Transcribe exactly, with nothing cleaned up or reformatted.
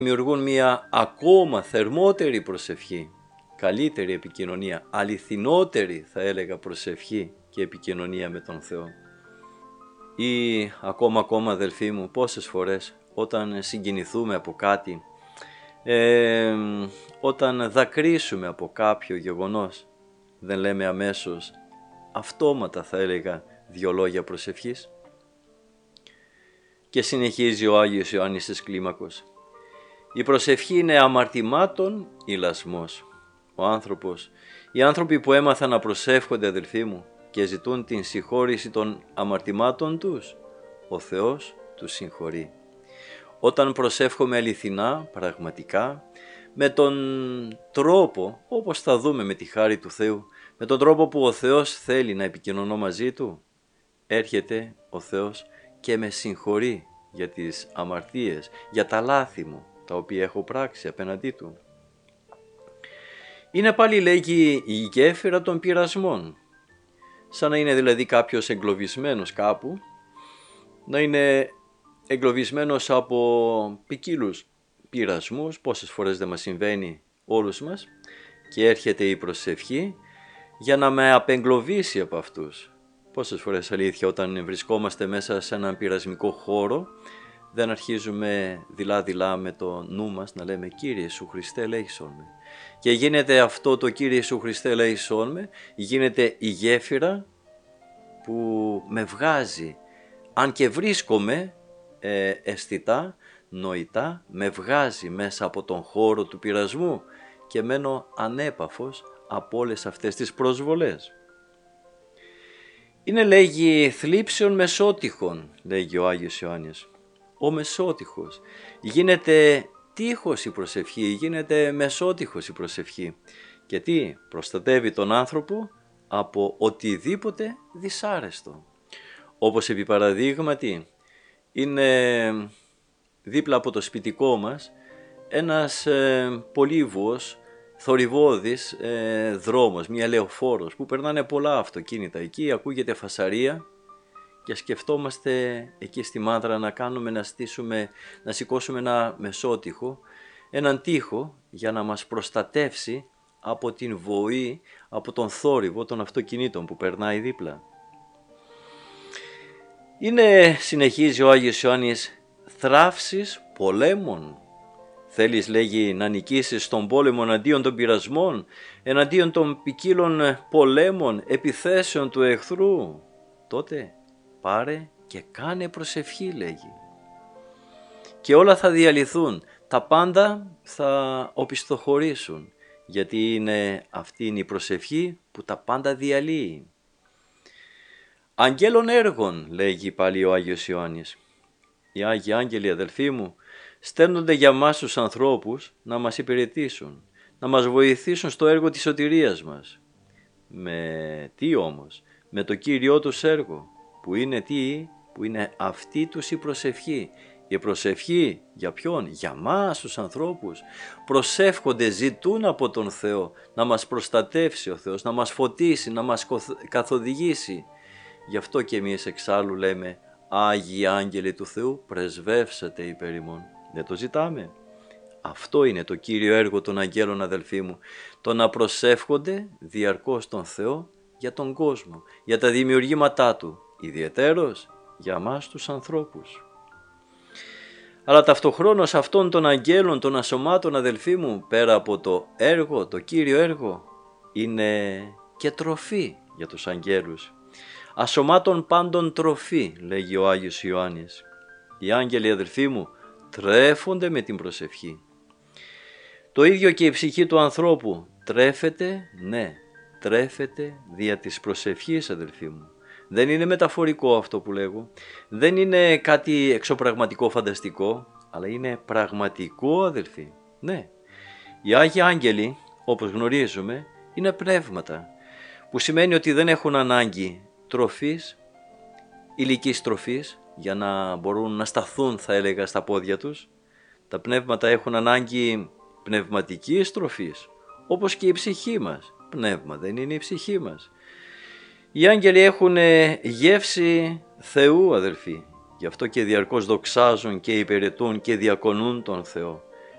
δημιουργούν μια ακόμα θερμότερη προσευχή, καλύτερη επικοινωνία, αληθινότερη θα έλεγα προσευχή και επικοινωνία με τον Θεό. Ή ακόμα ακόμα αδελφοί μου, πόσες φορές όταν συγκινηθούμε από κάτι, ε, όταν δακρύσουμε από κάποιο γεγονός, δεν λέμε αμέσως αυτόματα θα έλεγα δυο λόγια προσευχής? Και συνεχίζει ο Άγιος Ιωάννης της Κλίμακος. Η προσευχή είναι αμαρτημάτων ηλασμός. Ο άνθρωπος, οι άνθρωποι που έμαθαν να προσεύχονται αδελφοί μου και ζητούν την συγχώρηση των αμαρτημάτων τους, ο Θεός τους συγχωρεί. Όταν προσεύχομαι αληθινά, πραγματικά, με τον τρόπο, όπως θα δούμε με τη χάρη του Θεού, με τον τρόπο που ο Θεός θέλει να επικοινωνώ μαζί Του, έρχεται ο Θεός και με συγχωρεί για τις αμαρτίες, για τα λάθη μου, τα οποία έχω πράξει απέναντί Του. Είναι πάλι λέγει η γέφυρα των πειρασμών, σαν να είναι δηλαδή κάποιος εγκλωβισμένος κάπου, να είναι εγκλωβισμένος από ποικίλους πειρασμούς, πόσες φορές δεν μας συμβαίνει όλους μας, και έρχεται η προσευχή για να με απεγκλωβίσει από αυτούς. Πόσες φορές αλήθεια όταν βρισκόμαστε μέσα σε έναν πειρασμικό χώρο δεν αρχίζουμε δειλά-δειλά με το νου μας να λέμε «Κύριε Ιησού Χριστέ ελέησόν με». Και γίνεται αυτό το «Κύριε Ιησού Χριστέ ελέησόν με», γίνεται η γέφυρα που με βγάζει, αν και βρίσκομαι ε, αισθητά, νοητά, με βγάζει μέσα από τον χώρο του πειρασμού και μένω ανέπαφος από όλες αυτές τις προσβολές. Είναι λέγει θλίψεων μεσότυχων, λέγει ο Άγιος Ιωάννης. Ο μεσότυχος. Γίνεται τείχος η προσευχή, γίνεται μεσότυχος η προσευχή. Και τι, προστατεύει τον άνθρωπο από οτιδήποτε δυσάρεστο. Όπως επί παραδείγματι, είναι δίπλα από το σπιτικό μας ένας ε, πολύβουος, θορυβώδης ε, δρόμος, μια λεωφόρος που περνάνε πολλά αυτοκίνητα. Εκεί ακούγεται φασαρία και σκεφτόμαστε εκεί στη Μάνδρα να κάνουμε, να στήσουμε, να σηκώσουμε ένα μεσότυχο, έναν τοίχο για να μας προστατεύσει από την βοή, από τον θόρυβο των αυτοκινήτων που περνάει δίπλα. Είναι, συνεχίζει ο Άγιος Ιωάννης, θράψεις πολέμων. Θέλεις, λέγει, να νικήσεις τον πόλεμο εναντίον των πειρασμών, εναντίον των ποικίλων πολέμων, επιθέσεων του εχθρού. Τότε πάρε και κάνε προσευχή, λέγει. Και όλα θα διαλυθούν, τα πάντα θα οπισθοχωρήσουν, γιατί είναι αυτή είναι η προσευχή που τα πάντα διαλύει. Αγγέλων έργων, λέγει πάλι ο Άγιος Ιωάννης. Οι Άγιοι Άγγελοι, αδελφοί μου, στέλνονται για μας τους ανθρώπους να μας υπηρετήσουν, να μας βοηθήσουν στο έργο της σωτηρίας μας. Με τι όμως? Με το Κύριό τους έργο, που είναι τι? Που είναι αυτή τους η προσευχή. Η προσευχή για ποιον? Για μας τους ανθρώπους. Προσεύχονται, ζητούν από τον Θεό να μας προστατεύσει ο Θεός, να μας φωτίσει, να μας καθοδηγήσει. Γι' αυτό και εμείς εξάλλου λέμε Άγιοι Άγγελοι του Θεού, πρεσβεύσατε υπέρ ημών. Δεν το ζητάμε? Αυτό είναι το κύριο έργο των αγγέλων, αδελφοί μου, το να προσεύχονται διαρκώς τον Θεό για τον κόσμο, για τα δημιουργήματά Του, ιδιαιτέρως για μας τους ανθρώπους. Αλλά ταυτοχρόνως αυτών των αγγέλων, των ασωμάτων, αδελφοί μου, πέρα από το έργο, το κύριο έργο, είναι και τροφή για τους αγγέλους. Ασωμάτων πάντων τροφή, λέγει ο Άγιος Ιωάννης. Οι άγγελοι, αδελφοί μου, τρέφονται με την προσευχή. Το ίδιο και η ψυχή του ανθρώπου τρέφεται, ναι, τρέφεται δια της προσευχής, αδελφοί μου. Δεν είναι μεταφορικό αυτό που λέγω, δεν είναι κάτι εξωπραγματικό φανταστικό, αλλά είναι πραγματικό, αδελφοί. Ναι, οι Άγιοι Άγγελοι, όπως γνωρίζουμε, είναι πνεύματα, που σημαίνει ότι δεν έχουν ανάγκη τροφής, υλικής τροφής, για να μπορούν να σταθούν, θα έλεγα, στα πόδια τους. Τα πνεύματα έχουν ανάγκη πνευματικής τροφής, όπως και η ψυχή μας. Πνεύμα δεν είναι η ψυχή μας. Οι άγγελοι έχουν γεύση Θεού, αδελφοί. Γι' αυτό και διαρκώς δοξάζουν και υπηρετούν και διακονούν τον Θεό.